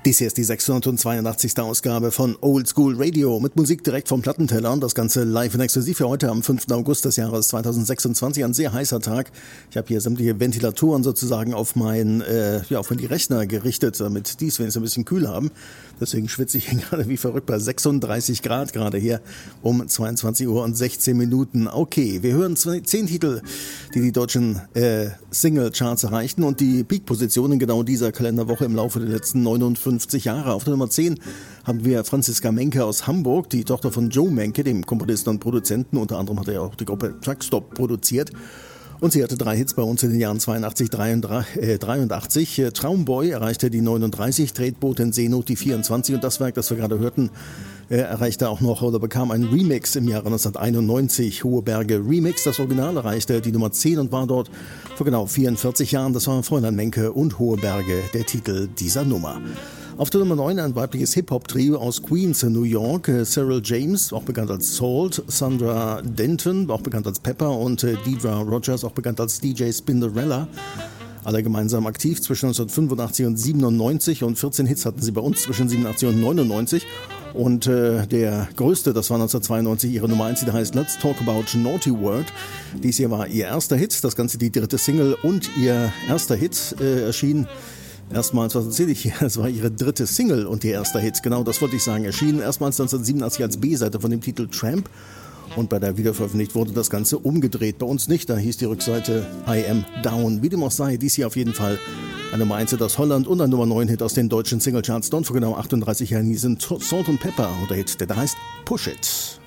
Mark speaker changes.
Speaker 1: Dies hier ist die 682. Ausgabe von Old School Radio mit Musik direkt vom Plattenteller und das Ganze live und exklusiv für heute am 5. August des Jahres 2026. Ein sehr heißer Tag. Ich habe hier sämtliche Ventilatoren sozusagen auf auf die Rechner gerichtet, damit die es wenigstens ein bisschen kühl haben. Deswegen schwitze ich hier gerade wie verrückt bei 36 Grad gerade hier um 22 Uhr und 16 Minuten. Okay, wir hören 10 Titel, die deutschen Single-Charts erreichten und die Peak-Positionen genau dieser Kalenderwoche im Laufe der letzten 59 Jahre. Auf der Nummer 10 haben wir Franziska Menke aus Hamburg, die Tochter von Joe Menke, dem Komponisten und Produzenten. Unter anderem hat er auch die Gruppe Truckstop produziert. Und sie hatte 3 Hits bei uns in den Jahren 82, 83. Traumboy erreichte die 39, Tretboot in Seenot die 24 und das Werk, das wir gerade hörten, erreichte auch noch oder bekam einen Remix im Jahre 1991. Hohe Berge Remix, das Original erreichte die Nummer 10 und war dort vor genau 44 Jahren. Das war Fräulein Menke und Hohe Berge, der Titel dieser Nummer. Auf der Nummer 9 ein weibliches Hip-Hop-Trio aus Queens in New York. Cyril James, auch bekannt als Salt, Sandra Denton, auch bekannt als Pepper und Deidre Rogers, auch bekannt als DJ Spinderella. Alle gemeinsam aktiv zwischen 1985 und 97 und 14 Hits hatten sie bei uns zwischen 87 und 99. Und der größte, das war 1992 ihre Nummer 1, die heißt Let's Talk About Naughty Word. Dies hier war ihr erster Hit, das Ganze die dritte Single und ihr erster Hit erschien erstmals, was erzähle ich hier? Es war ihre dritte Single und ihr erster Hit. Genau, das wollte ich sagen. Erschienen erstmals 1987 als B-Seite von dem Titel Tramp. Und bei der Wiederveröffentlicht wurde das Ganze umgedreht. Bei uns nicht, da hieß die Rückseite I Am Down. Wie dem auch sei, dies hier auf jeden Fall eine Nummer 1 Hit aus Holland und ein Nummer 9 Hit aus den deutschen Singlecharts. Dort vor genau 38 Jahren hießen Salt and Pepper und der Hit, der da heißt Push It.